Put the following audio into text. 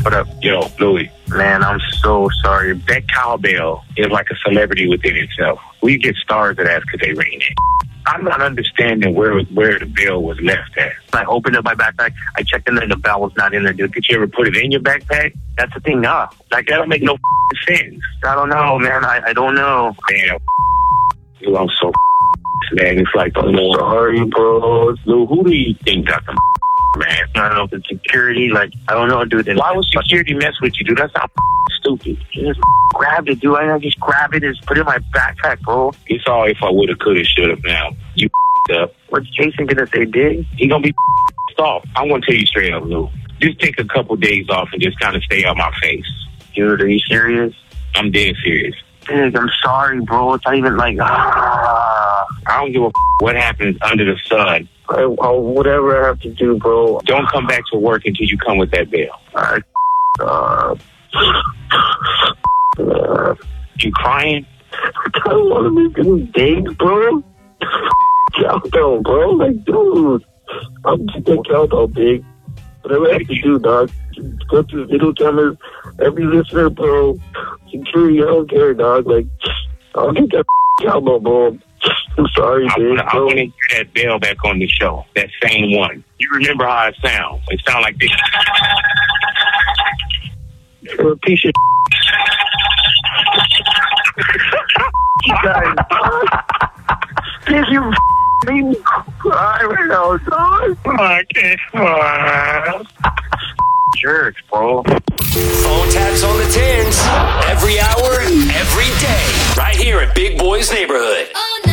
What up? Yo, Louis. Man, I'm so sorry. That cowbell is like a celebrity within itself. We get stars of that because they ring it. I'm not understanding where the bell was left at. I opened up my backpack. I checked in there, and the bell was not in there, dude. Did you ever put it in your backpack? That's the thing, nah. Like, that don't make no sense. I don't know, man. I don't know. Man, you, I'm so man. It's like, I'm sorry, bro. Lou, who do you think got the man? I don't know if it's security. Like, I don't know, dude. Why would security mess with you, dude? That's not stupid. Just grabbed it, dude. I just grabbed it and put it in my backpack, bro. It's all if I woulda, coulda, shoulda. Now you up. What's Jason gonna say, dig? He gonna be off. I'm gonna tell you straight up, Lou. Just take a couple days off and just kind of stay out my face. Dude, are you serious? I'm dead serious. Dig, I'm sorry, bro. It's not even like, I don't give a what happens under the sun. Whatever I have to do, bro. Don't come back to work until you come with that bill. You crying? I don't want to make any days, bro. Cowbell, bro. Like, dude. I'm just a cowbell, big. Whatever I have to do, dog. Go to the video cameras. Every listener, bro. Security, I don't care, dog. Like, I'll get that cowbell, bro. I'm sorry, big. I want to hear that bell back on the show. That same one. You remember how it sounds? It sounds like this. You're a piece of you guys. Did you made me cry right now, dog? I can't. Jerks, bro. Phone taps on the tins. Every hour, every day. Right here at Big Boy's Neighborhood.